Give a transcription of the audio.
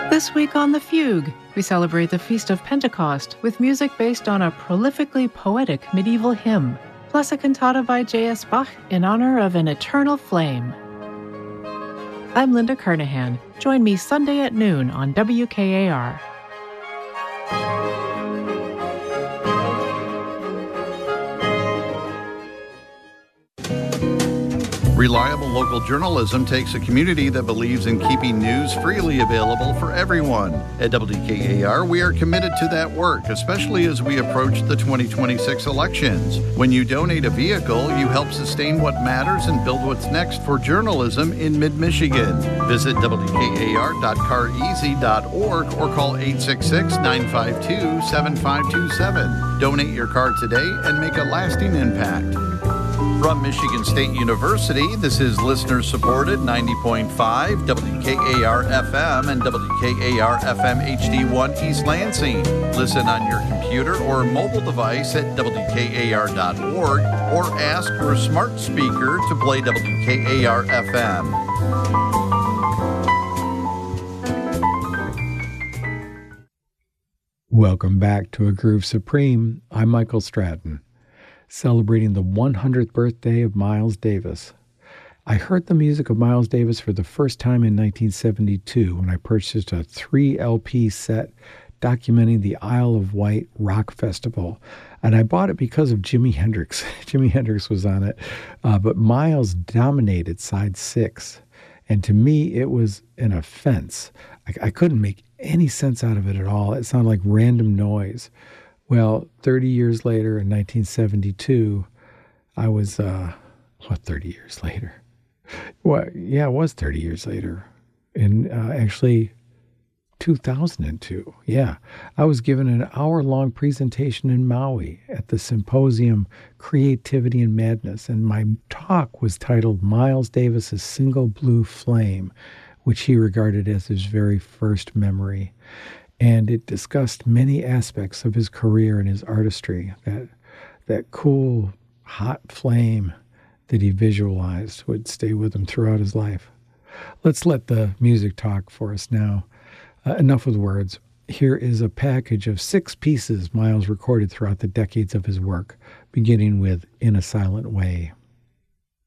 This week on The Fugue, we celebrate the Feast of Pentecost with music based on a prolifically poetic medieval hymn, plus a cantata by J.S. Bach in honor of an eternal flame. I'm Linda Carnahan. Join me Sunday at noon on WKAR. Reliable local journalism takes a community that believes in keeping news freely available for everyone. At WKAR, we are committed to that work, especially as we approach the 2026 elections. When you donate a vehicle, you help sustain what matters and build what's next for journalism in mid-Michigan. Visit WKAR.careasy.org or call 866-952-7527. Donate your car today and make a lasting impact. From Michigan State University, this is listener-supported 90.5 WKAR-FM and WKAR-FM HD1 East Lansing. Listen on your computer or mobile device at WKAR.org or ask your smart speaker to play WKAR-FM. Welcome back to A Groove Supreme. I'm Michael Stratton, celebrating the 100th birthday of Miles Davis. I heard the music of Miles Davis for the first time in 1972 when I purchased a 3 LP set documenting the Isle of Wight Rock Festival. And I bought it because of Jimi Hendrix. Jimi Hendrix was on it. But Miles dominated side 6. And to me, it was an offense. I couldn't make any sense out of it at all. It sounded like random noise. Well, 30 years later, in 1972, I was, 30 years later? Well, yeah, it was 30 years later. In actually 2002, yeah. I was given an hour-long presentation in Maui at the symposium Creativity and Madness, and my talk was titled Miles Davis's Single Blue Flame, which he regarded as his very first memory. And it discussed many aspects of his career and his artistry, that cool, hot flame that he visualized would stay with him throughout his life. Let's let the music talk for us now. Enough with words. Here is a package of 6 pieces Miles recorded throughout the decades of his work, beginning with In a Silent Way.